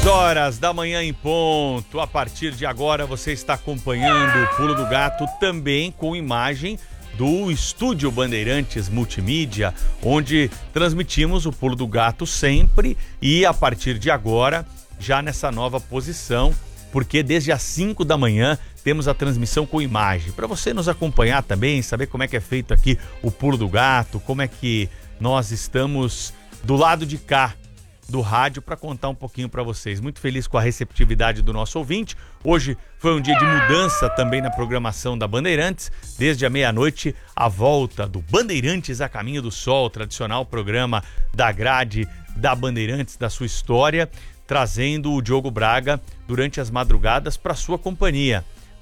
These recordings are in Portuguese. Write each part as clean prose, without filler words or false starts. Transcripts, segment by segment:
10 da manhã em ponto. A partir de agora você está acompanhando o Pulo do Gato também com imagem do Estúdio Bandeirantes Multimídia, onde transmitimos o Pulo do Gato sempre e a partir de agora já nessa nova posição, porque desde as 5 da manhã temos a transmissão com imagem, para você nos acompanhar também, saber como é que é feito aqui o Pulo do Gato, como é que nós estamos do lado de cá do rádio para contar um pouquinho para vocês. Muito feliz com a receptividade do nosso ouvinte. Hoje foi um dia de mudança também na programação da Bandeirantes. Desde a meia-noite, a volta do Bandeirantes a Caminho do Sol, tradicional programa da grade da Bandeirantes, da sua história, trazendo o Diogo Braga durante as madrugadas para sua companhia,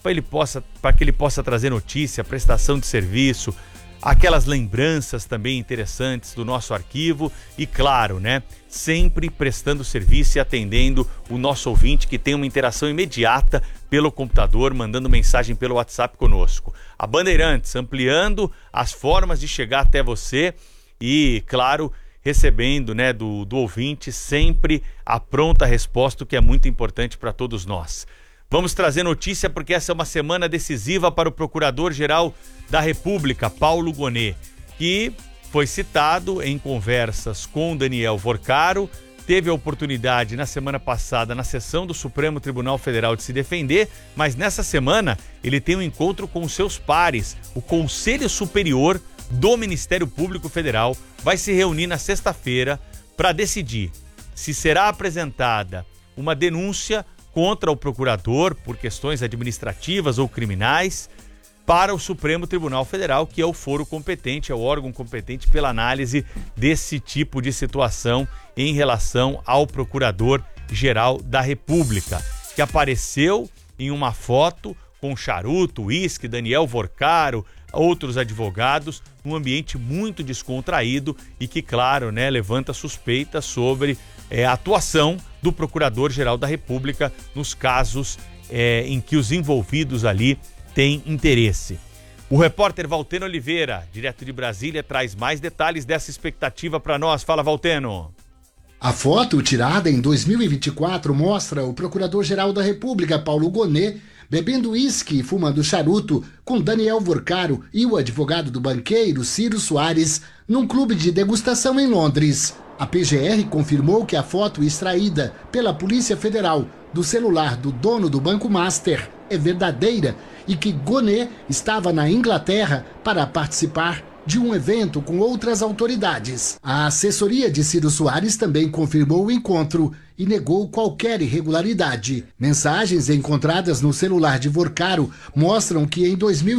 para que ele possa trazer notícia, prestação de serviço, aquelas lembranças também interessantes do nosso arquivo e, claro, né, sempre prestando serviço e atendendo o nosso ouvinte que tem uma interação imediata pelo computador, mandando mensagem pelo WhatsApp conosco. A Bandeirantes ampliando as formas de chegar até você e, claro, recebendo, né, do ouvinte sempre a pronta resposta, que é muito importante para todos nós. Vamos trazer notícia porque essa é uma semana decisiva para o Procurador-Geral da República, Paulo Gonet, que foi citado em conversas com Daniel Vorcaro, teve a oportunidade na semana passada na sessão do Supremo Tribunal Federal de se defender, mas nessa semana ele tem um encontro com seus pares. O Conselho Superior do Ministério Público Federal vai se reunir na sexta-feira para decidir se será apresentada uma denúncia contra o procurador por questões administrativas ou criminais para o Supremo Tribunal Federal, que é o foro competente, é o órgão competente pela análise desse tipo de situação em relação ao Procurador-Geral da República, que apareceu em uma foto com Charuto, Uísque, Daniel Vorcaro, outros advogados, num ambiente muito descontraído e que, claro, né, levanta suspeitas sobre a atuação do Procurador-Geral da República nos casos em que os envolvidos ali têm interesse. O repórter Valteno Oliveira, direto de Brasília, traz mais detalhes dessa expectativa para nós. Fala, Valteno. A foto tirada em 2024 mostra o Procurador-Geral da República, Paulo Gonet, bebendo uísque e fumando charuto com Daniel Vorcaro e o advogado do banqueiro Ciro Soares num clube de degustação em Londres. A PGR confirmou que a foto extraída pela Polícia Federal do celular do dono do Banco Master é verdadeira e que Gonet estava na Inglaterra para participar de um evento com outras autoridades. A assessoria de Ciro Soares também confirmou o encontro e negou qualquer irregularidade. Mensagens encontradas no celular de Vorcaro mostram que em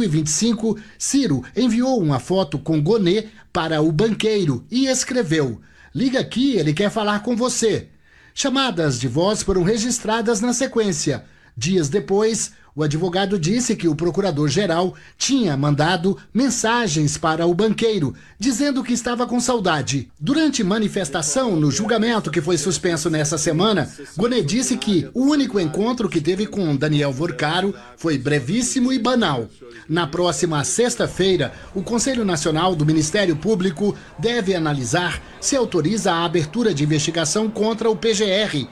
2025, Ciro enviou uma foto com Gonet para o banqueiro e escreveu: "Liga aqui, ele quer falar com você." Chamadas de voz foram registradas na sequência. Dias depois, o advogado disse que o procurador-geral tinha mandado mensagens para o banqueiro, dizendo que estava com saudade. Durante manifestação no julgamento que foi suspenso nessa semana, Gonet disse que o único encontro que teve com Daniel Vorcaro foi brevíssimo e banal. Na próxima sexta-feira, o Conselho Nacional do Ministério Público deve analisar se autoriza a abertura de investigação contra o PGR.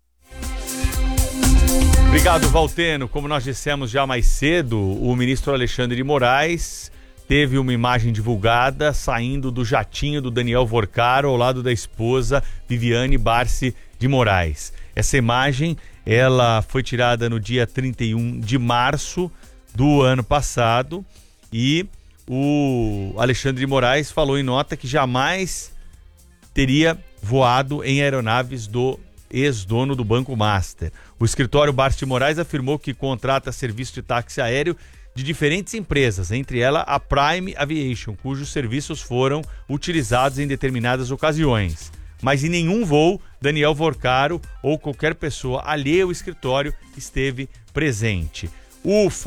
Obrigado, Valteno. Como nós dissemos já mais cedo, o ministro Alexandre de Moraes teve uma imagem divulgada saindo do jatinho do Daniel Vorcaro ao lado da esposa Viviane Barsi de Moraes. Essa imagem ela foi tirada no dia 31 de março do ano passado e o Alexandre de Moraes falou em nota que jamais teria voado em aeronaves do ex-dono do Banco Master. O escritório Barsi de Moraes afirmou que contrata serviço de táxi aéreo de diferentes empresas, entre elas a Prime Aviation, cujos serviços foram utilizados em determinadas ocasiões. Mas em nenhum voo, Daniel Vorcaro ou qualquer pessoa alheia ao escritório esteve presente. O